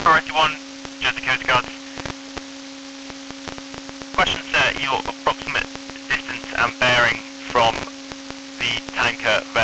Priority 1, Jersey Coast Guards. Question, sir, your approximate distance and bearing from the tanker